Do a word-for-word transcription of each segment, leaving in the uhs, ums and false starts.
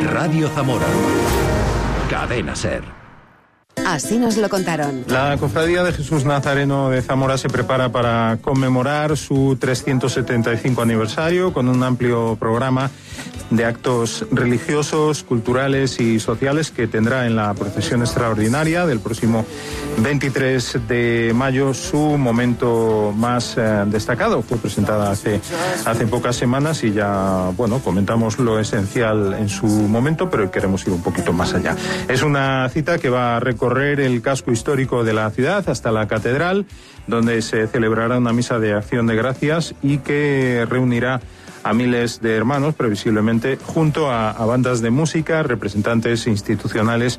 Radio Zamora. Cadena SER. Así nos lo contaron. La Cofradía de Jesús Nazareno de Zamora se prepara para conmemorar su trescientos setenta y cinco aniversario con un amplio programa de actos religiosos, culturales y sociales que tendrá en la procesión extraordinaria del próximo veintitrés de mayo su momento más eh, destacado. Fue presentada hace, hace pocas semanas y ya, bueno, comentamos lo esencial en su momento, pero queremos ir un poquito más allá. Es una cita que va a recorrer el casco histórico de la ciudad hasta la catedral, donde se celebrará una misa de acción de gracias y que reunirá a miles de hermanos, previsiblemente, junto a, a bandas de música, representantes institucionales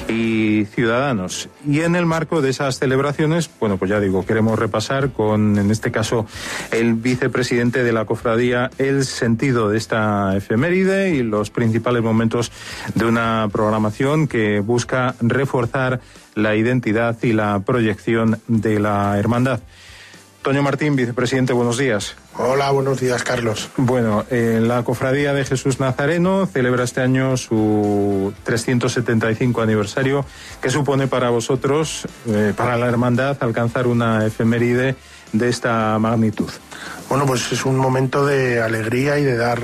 y ciudadanos. Y en el marco de esas celebraciones, bueno, pues ya digo, queremos repasar con, en este caso, el vicepresidente de la cofradía, el sentido de esta efeméride y los principales momentos de una programación que busca reforzar la identidad y la proyección de la hermandad. Toño Martín, vicepresidente, buenos días. Hola, buenos días, Carlos. Bueno, eh, la Cofradía de Jesús Nazareno celebra este año su trescientos setenta y cinco aniversario. ¿Qué supone para vosotros, eh, para la hermandad, alcanzar una efeméride de esta magnitud? Bueno, pues es un momento de alegría y de dar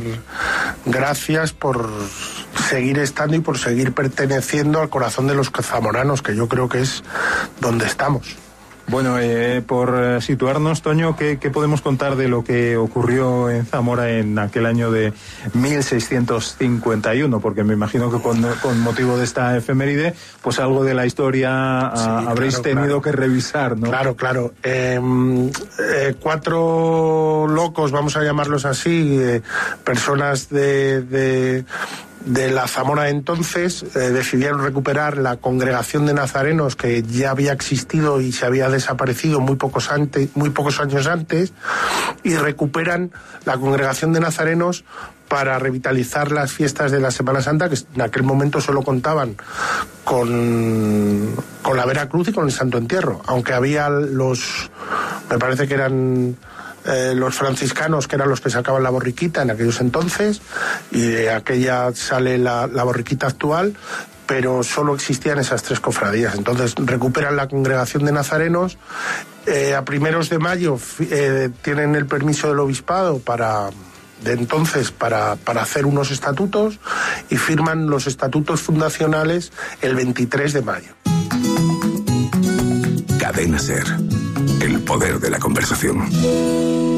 gracias por seguir estando y por seguir perteneciendo al corazón de los zamoranos, que yo creo que es donde estamos. Bueno, eh, por eh, situarnos, Toño, ¿qué, ¿qué podemos contar de lo que ocurrió en Zamora en aquel año de mil seiscientos cincuenta y uno? Porque me imagino que con, con motivo de esta efeméride, pues algo de la historia sí, a, habréis claro, tenido claro. que revisar, ¿no? Claro, claro. Eh, eh, cuatro locos, vamos a llamarlos así, eh, personas de... de de la Zamora entonces, eh, decidieron recuperar la congregación de nazarenos que ya había existido y se había desaparecido muy pocos, antes, muy pocos años antes, y recuperan la congregación de nazarenos para revitalizar las fiestas de la Semana Santa, que en aquel momento solo contaban con, con la Vera Cruz y con el Santo Entierro, aunque había los, me parece que eran... Eh, los franciscanos, que eran los que sacaban la borriquita en aquellos entonces, y de aquella sale la, la borriquita actual, pero solo existían esas tres cofradías. Entonces recuperan la congregación de nazarenos, eh, a primeros de mayo eh, tienen el permiso del obispado para... de entonces para, para hacer unos estatutos, y firman los estatutos fundacionales el veintitrés de mayo. Cadena SER, el poder de la conversación.